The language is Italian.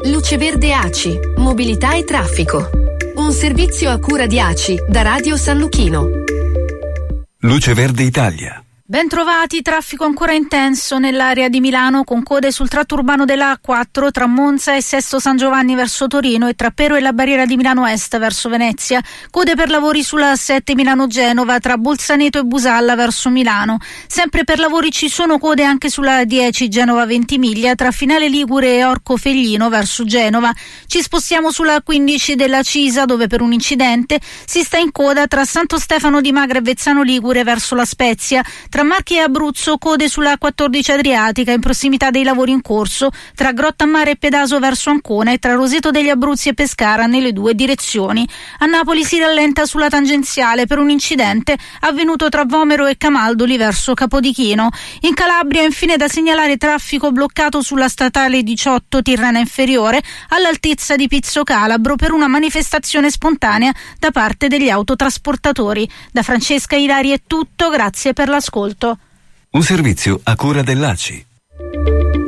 Luce Verde ACI, mobilità e traffico. Un servizio a cura di ACI da Radio San Luchino. Luce Verde Italia. Bentrovati, traffico ancora intenso nell'area di Milano con code sul tratto urbano della A4 tra Monza e Sesto San Giovanni verso Torino e tra Pero e la barriera di Milano Est verso Venezia. Code per lavori sulla A7 Milano-Genova tra Bolzaneto e Busalla verso Milano. Sempre per lavori ci sono code anche sulla A10 Genova-Ventimiglia tra Finale Ligure e Orco Feglino verso Genova. Ci spostiamo sulla A15 della Cisa dove per un incidente si sta in coda tra Santo Stefano di Magra e Vezzano Ligure verso La Spezia. Tra Marche e Abruzzo code sulla A14 Adriatica in prossimità dei lavori in corso tra Grottammare e Pedaso verso Ancona e tra Roseto degli Abruzzi e Pescara nelle due direzioni. A Napoli si rallenta sulla tangenziale per un incidente avvenuto tra Vomero e Camaldoli verso Capodichino. In Calabria infine da segnalare traffico bloccato sulla statale 18 Tirrena Inferiore all'altezza di Pizzo Calabro per una manifestazione spontanea da parte degli autotrasportatori. Da Francesca Ilari è tutto, grazie per l'ascolto. Un servizio a cura dell'ACI.